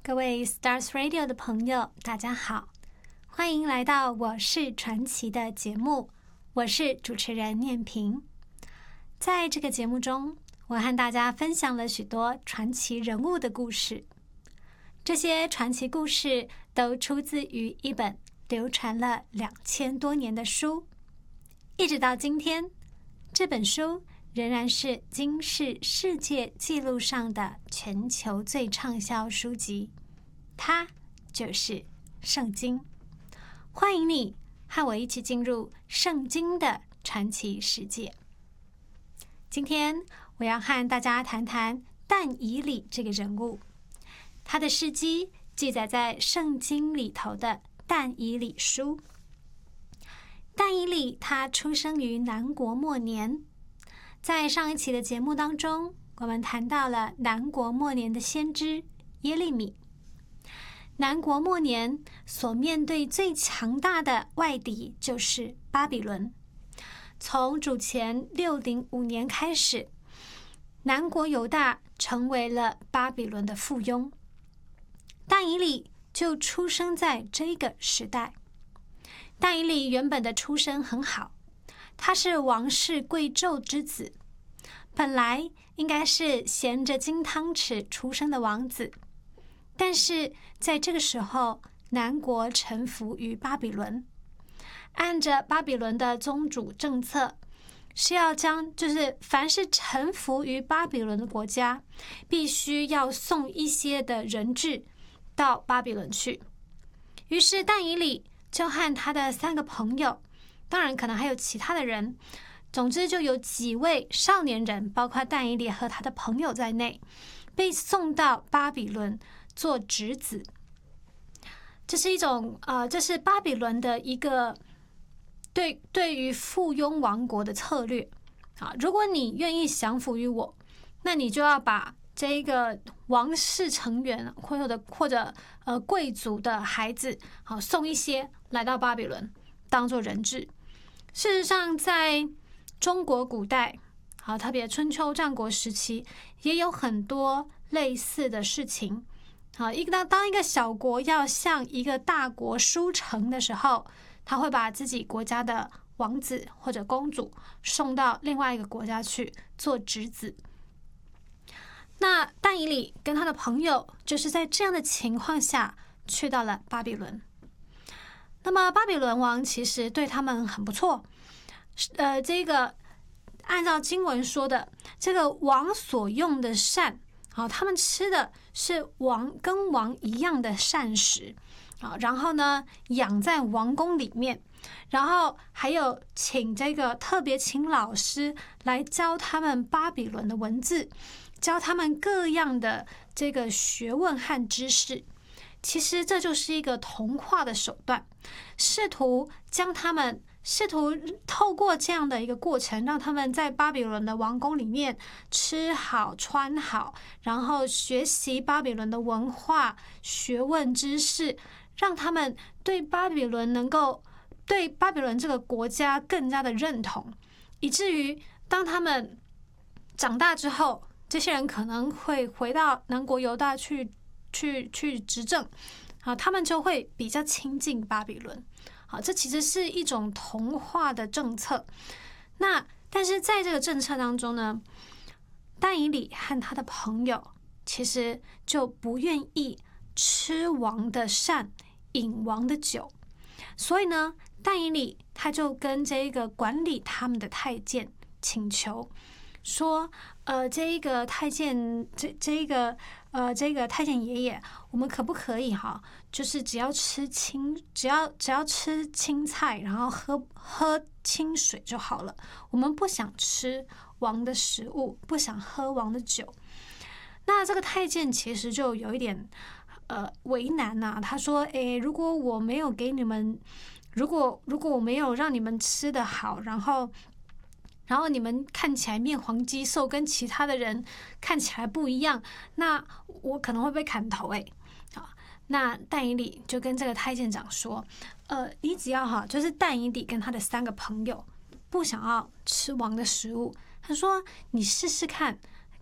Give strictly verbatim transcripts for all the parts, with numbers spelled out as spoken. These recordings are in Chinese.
各位 Stars Radio 的朋友，大家好，欢迎来到我是传奇的节目，我是主持人念萍。在这个节目中，我和大家分享了许多传奇人物的故事。这些传奇故事都出自于一本流传了两千多年的书，一直到今天，这本书仍然是金氏世界纪录上的全球最畅销书籍，它就是圣经。欢迎你和我一起进入圣经的传奇世界。今天我要和大家谈谈但以理这个人物，他的事迹记载在圣经里头的但以理书。但以理他出生于南国末年，在上一期的节目当中，我们谈到了南国末年的先知耶利米。南国末年所面对最强大的外敌就是巴比伦。从主前六零五年开始，南国犹大成为了巴比伦的附庸。但以理就出生在这个时代。但以理原本的出身很好，他是王室贵胄之子，本来应该是衔着金汤匙出生的王子，但是在这个时候，南国臣服于巴比伦，按着巴比伦的宗主政策，是要将就是凡是臣服于巴比伦的国家，必须要送一些的人质到巴比伦去。于是但以理就和他的三个朋友，当然可能还有其他的人，总之就有几位少年人，包括但以理和他的朋友在内，被送到巴比伦做质子。这是一种呃，这是巴比伦的一个对对于附庸王国的策略啊。如果你愿意降服于我，那你就要把这一个王室成员或者或者呃贵族的孩子，好送一些来到巴比伦当做人质。事实上，在中国古代，好特别春秋战国时期，也有很多类似的事情。好，一个当一个小国要向一个大国输诚的时候，他会把自己国家的王子或者公主送到另外一个国家去做质子。那但以理跟他的朋友就是在这样的情况下去到了巴比伦。那么巴比伦王其实对他们很不错，呃，这个按照经文说的，这个王所用的膳，好，他们吃的是王跟王一样的膳食，好，然后呢养在王宫里面，然后还有请这个特别请老师来教他们巴比伦的文字，教他们各样的这个学问和知识。其实这就是一个同化的手段，试图将他们试图透过这样的一个过程，让他们在巴比伦的王宫里面吃好穿好，然后学习巴比伦的文化学问知识，让他们对巴比伦能够对巴比伦这个国家更加的认同，以至于当他们长大之后，这些人可能会回到南国犹大去去去执政，啊，他们就会比较亲近巴比伦。好，这其实是一种同化的政策。那但是在这个政策当中呢，但以理和他的朋友其实就不愿意吃王的膳，饮王的酒，所以呢，但以理他就跟这个管理他们的太监请求说，呃，这一个太监，这这一个呃，这个太监爷爷，我们可不可以哈，就是只要吃青，只要只要吃青菜，然后喝喝清水就好了。我们不想吃王的食物，不想喝王的酒。那这个太监其实就有一点呃为难呐、啊，他说，诶，如果我没有给你们，如果如果我没有让你们吃得好，然后。然后你们看起来面黄肌瘦，跟其他的人看起来不一样，那我可能会被砍头哎。好，那但以理就跟这个太监长说，呃，你只要哈，就是但以理跟他的三个朋友不想要吃王的食物，他说你试试看，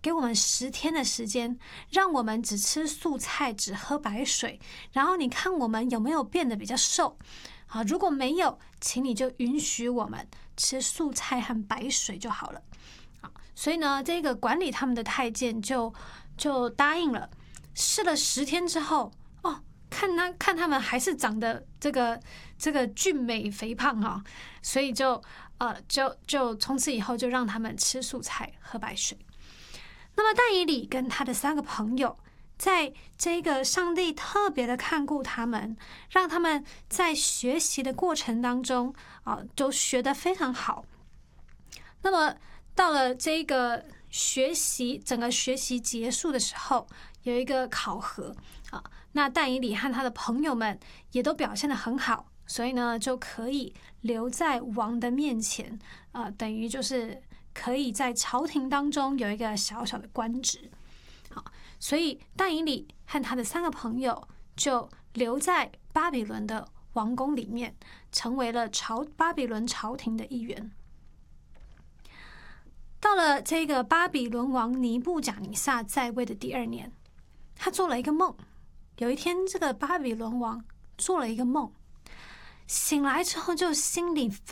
给我们十天的时间，让我们只吃素菜，只喝白水，然后你看我们有没有变得比较瘦？好，如果没有，请你就允许我们吃素菜和白水就好了。好，所以呢，这个管理他们的太监就就答应了。试了十天之后，哦，看他看他们还是长得这个这个俊美肥胖哈、哦，所以就呃就就从此以后就让他们吃素菜喝白水。那么但以理跟他的三个朋友，在这个上帝特别的看顾他们，让他们在学习的过程当中啊、呃，都学得非常好。那么到了这个学习整个学习结束的时候，有一个考核啊，那但以理和他的朋友们也都表现得很好，所以呢就可以留在王的面前，呃，等于就是可以在朝廷当中有一个小小的官职。好，所以但以理和他的三个朋友就留在巴比伦的王宫里面，成为了朝巴比伦朝廷的一员。到了这个巴比伦王尼布甲尼撒在位的第二年，他做了一个梦。有一天，这个巴比伦王做了一个梦，醒来之后就心里烦